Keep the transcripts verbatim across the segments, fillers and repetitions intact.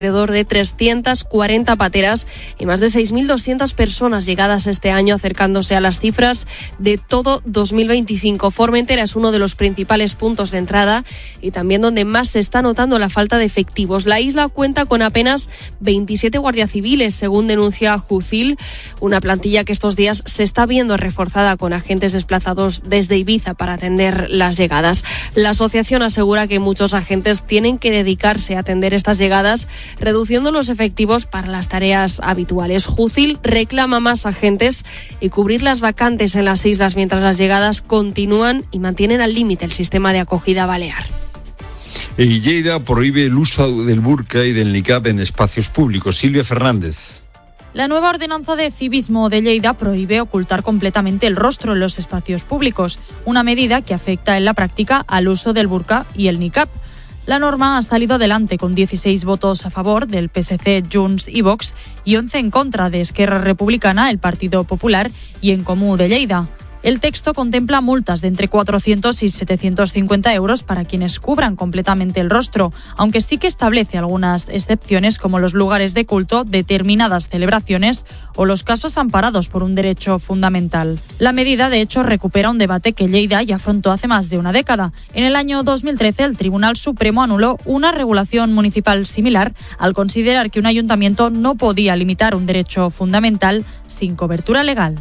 alrededor de trescientas cuarenta pateras y más de seis mil doscientas personas llegadas este año, acercándose a las cifras de todo dos mil veinticinco. Formentera es uno de los principales puntos de entrada y también donde más se está notando la falta de efectivos. La isla cuenta con apenas veintisiete guardias civiles, según denuncia Jucil, una plantilla que estos días se está viendo reforzada con agentes desplazados desde Ibiza para atender las llegadas. La asociación asegura que muchos agentes tienen que dedicarse a atender estas llegadas, reduciendo los efectivos para las tareas habituales. Jucil reclama más agentes y cubrir las vacantes en las islas mientras las llegadas continúan y mantienen al límite el sistema de acogida balear. Y Lleida prohíbe el uso del burka y del niqab en espacios públicos. Silvia Fernández. La nueva ordenanza de civismo de Lleida prohíbe ocultar completamente el rostro en los espacios públicos, una medida que afecta en la práctica al uso del burka y el niqab. La norma ha salido adelante con dieciséis votos a favor del P S C, Junts y Vox y once en contra de Esquerra Republicana, el Partido Popular y En Comú de Lleida. El texto contempla multas de entre cuatrocientos y setecientos cincuenta euros para quienes cubran completamente el rostro, aunque sí que establece algunas excepciones como los lugares de culto, determinadas celebraciones o los casos amparados por un derecho fundamental. La medida, de hecho, recupera un debate que Lleida ya afrontó hace más de una década. En el año dos mil trece, el Tribunal Supremo anuló una regulación municipal similar al considerar que un ayuntamiento no podía limitar un derecho fundamental sin cobertura legal.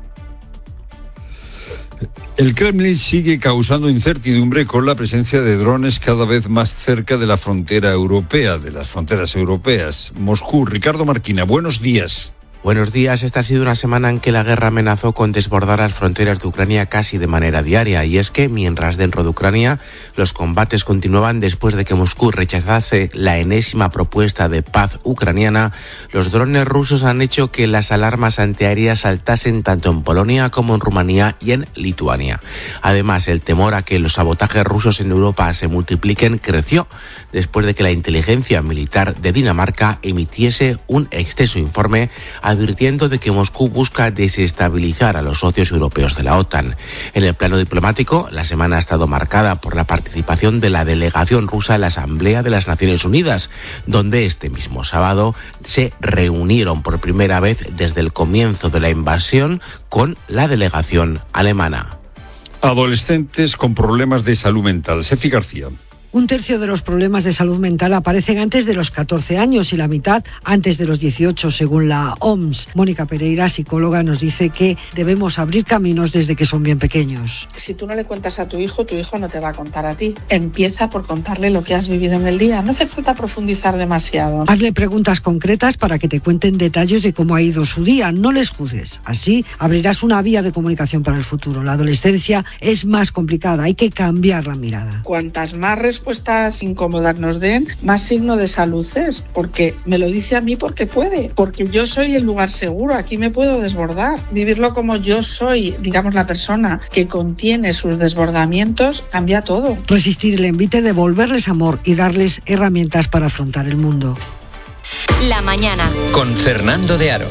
El Kremlin sigue causando incertidumbre con la presencia de drones cada vez más cerca de la frontera europea, de las fronteras europeas. Moscú, Ricardo Marquina, buenos días. Buenos días. Esta ha sido una semana en que la guerra amenazó con desbordar las fronteras de Ucrania casi de manera diaria. Y es que, mientras dentro de Ucrania los combates continuaban después de que Moscú rechazase la enésima propuesta de paz ucraniana, los drones rusos han hecho que las alarmas antiaéreas saltasen tanto en Polonia como en Rumanía y en Lituania. Además, el temor a que los sabotajes rusos en Europa se multipliquen creció después de que la inteligencia militar de Dinamarca emitiese un extenso informe advirtiendo de que Moscú busca desestabilizar a los socios europeos de la OTAN. En el plano diplomático, la semana ha estado marcada por la participación de la delegación rusa en la Asamblea de las Naciones Unidas, donde este mismo sábado se reunieron por primera vez desde el comienzo de la invasión con la delegación alemana. Adolescentes con problemas de salud mental. Sefi García. Un tercio de los problemas de salud mental aparecen antes de los catorce años y la mitad antes de los dieciocho, según la O M S. Mónica Pereira, psicóloga, nos dice que debemos abrir caminos desde que son bien pequeños. Si tú no le cuentas a tu hijo, tu hijo no te va a contar a ti. Empieza por contarle lo que has vivido en el día. No hace falta profundizar demasiado. Hazle preguntas concretas para que te cuenten detalles de cómo ha ido su día. No les juzgues. Así abrirás una vía de comunicación para el futuro. La adolescencia es más complicada. Hay que cambiar la mirada. Cuantas más respuestas respuestas incómodas nos den, más signo de salud es, porque me lo dice a mí porque puede, porque yo soy el lugar seguro, aquí me puedo desbordar. Vivirlo como yo soy, digamos, la persona que contiene sus desbordamientos, cambia todo. Resistir el envite, devolverles amor y darles herramientas para afrontar el mundo. La mañana. Con Fernando de Aro.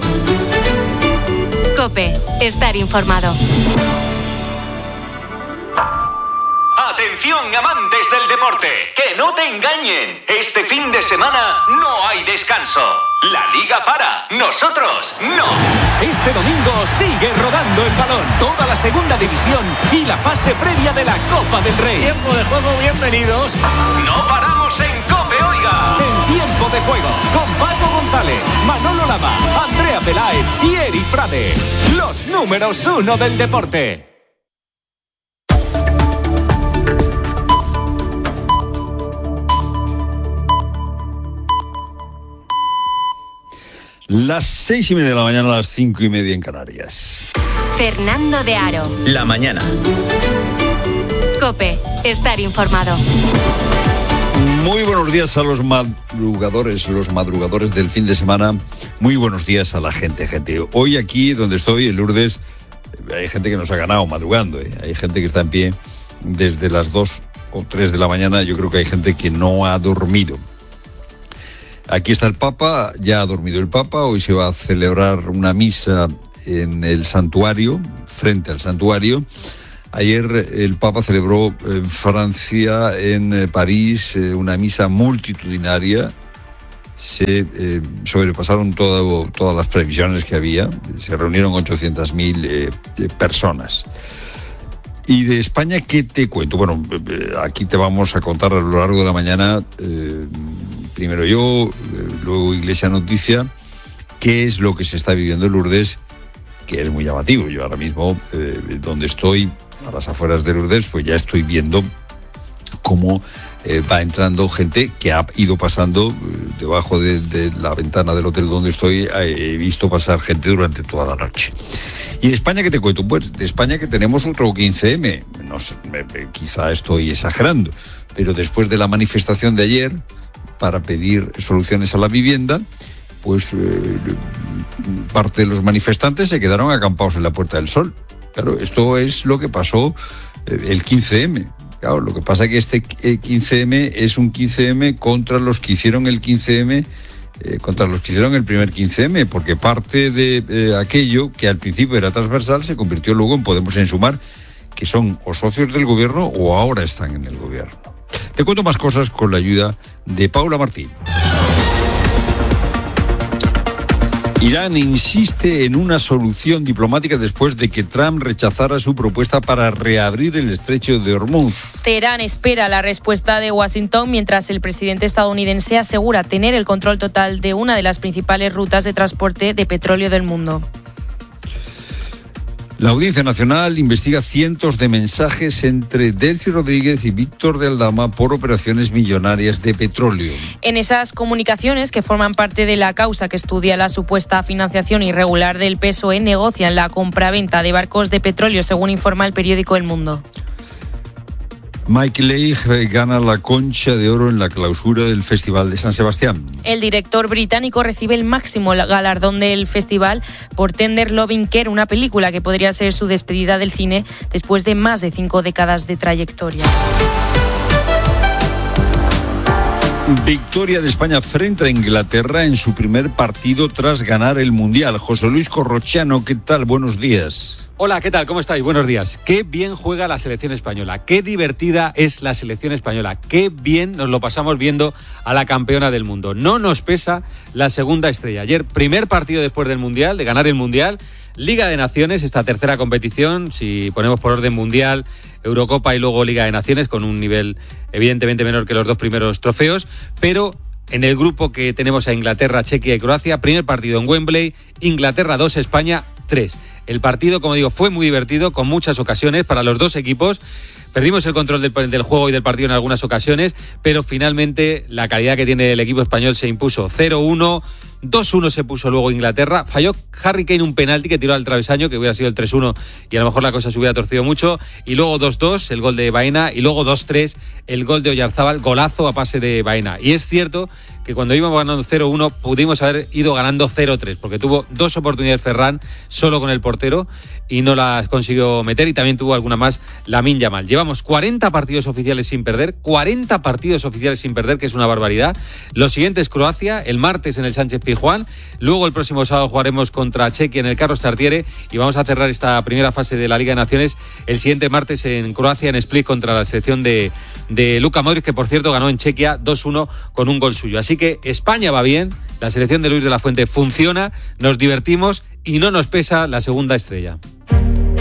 COPE. Estar informado. Atención, amantes del deporte, que no te engañen. Este fin de semana no hay descanso. La liga para, nosotros no. Este domingo sigue rodando el balón, toda la segunda división y la fase previa de la Copa del Rey. Tiempo de juego, bienvenidos. No paramos en COPE, oiga. En tiempo de juego, con Paco González, Manolo Lama, Andrea Peláez y Eri Frade. Los números uno del deporte. Las seis y media de la mañana, a las cinco y media en Canarias. Fernando de Aro. La mañana. COPE. Estar informado. Muy buenos días a los madrugadores, los madrugadores del fin de semana. Muy buenos días a la gente, gente. Hoy aquí donde estoy, en Lourdes, hay gente que nos ha ganado madrugando, ¿eh? Hay gente que está en pie desde las dos o tres de la mañana. Yo creo que hay gente que no ha dormido. Aquí está el Papa, ya ha dormido el Papa. Hoy se va a celebrar una misa en el santuario, frente al santuario. Ayer el Papa celebró en Francia, en París, una misa multitudinaria se eh, sobrepasaron todo, todas las previsiones que había, se reunieron ochocientas mil eh, personas. Y de España, ¿qué te cuento? Bueno, eh, aquí te vamos a contar a lo largo de la mañana, eh, primero yo, eh, luego Iglesia Noticia, qué es lo que se está viviendo en Lourdes, que es muy llamativo. Yo ahora mismo, eh, donde estoy, a las afueras de Lourdes, pues ya estoy viendo cómo eh, va entrando gente que ha ido pasando eh, debajo de, de la ventana del hotel donde estoy. He visto pasar gente durante toda la noche. ¿Y de España qué te cuento? Pues de España que tenemos otro quince eme. No sé, me, me, quizá estoy exagerando, pero después de la manifestación de ayer para pedir soluciones a la vivienda, pues eh, parte de los manifestantes se quedaron acampados en la Puerta del Sol. Claro, esto es lo que pasó eh, el quince eme. Claro, lo que pasa es que este quince eme es un quince eme contra los que hicieron el quince eme, eh, contra los que hicieron el primer quince eme, porque parte de eh, aquello que al principio era transversal se convirtió luego en Podemos en Sumar, que son o socios del gobierno o ahora están en el gobierno. Te cuento más cosas con la ayuda de Paula Martín. Irán insiste en una solución diplomática después de que Trump rechazara su propuesta para reabrir el estrecho de Hormuz. Teherán espera la respuesta de Washington mientras el presidente estadounidense asegura tener el control total de una de las principales rutas de transporte de petróleo del mundo. La Audiencia Nacional investiga cientos de mensajes entre Delcy Rodríguez y Víctor de Aldama por operaciones millonarias de petróleo. En esas comunicaciones, que forman parte de la causa que estudia la supuesta financiación irregular del P S O E, negocian la compraventa de barcos de petróleo, según informa el periódico El Mundo. Mike Leigh gana la Concha de Oro en la clausura del Festival de San Sebastián. El director británico recibe el máximo galardón del festival por Tender Loving Care, una película que podría ser su despedida del cine después de más de cinco décadas de trayectoria. Victoria de España frente a Inglaterra en su primer partido tras ganar el Mundial. José Luis Corrochano, ¿qué tal? Buenos días. Hola, ¿qué tal? ¿Cómo estáis? Buenos días. Qué bien juega la selección española, qué divertida es la selección española, qué bien nos lo pasamos viendo a la campeona del mundo. No nos pesa la segunda estrella. Ayer, primer partido después del Mundial, de ganar el Mundial, Liga de Naciones, esta tercera competición, si ponemos por orden Mundial, Eurocopa y luego Liga de Naciones, con un nivel evidentemente menor que los dos primeros trofeos, pero en el grupo que tenemos a Inglaterra, Chequia y Croacia, primer partido en Wembley, Inglaterra dos, España tres. El partido, como digo, fue muy divertido, con muchas ocasiones para los dos equipos. Perdimos el control del, del juego y del partido en algunas ocasiones, pero finalmente la calidad que tiene el equipo español se impuso. cero uno, dos uno se puso luego Inglaterra. Falló Harry Kane un penalti que tiró al travesaño, que hubiera sido el tres uno y a lo mejor la cosa se hubiera torcido mucho. Y luego dos dos, el gol de Baena, y luego dos tres, el gol de Oyarzábal, golazo a pase de Baena. Y es cierto que cuando íbamos ganando cero uno pudimos haber ido ganando cero tres, porque tuvo dos oportunidades Ferran solo con el portero y no las consiguió meter, y también tuvo alguna más Lamine Yamal. Llevamos cuarenta partidos oficiales sin perder, cuarenta partidos oficiales sin perder, que es una barbaridad. Los siguientes: Croacia, el martes en el Sánchez Pizjuán, luego el próximo sábado jugaremos contra Chequia en el Carlos Tartiere, y vamos a cerrar esta primera fase de la Liga de Naciones el siguiente martes en Croacia, en Split, contra la selección de, de Luka Modric, que por cierto ganó en Chequia dos uno con un gol suyo. Así que España va bien, la selección de Luis de la Fuente funciona, nos divertimos y no nos pesa la segunda estrella.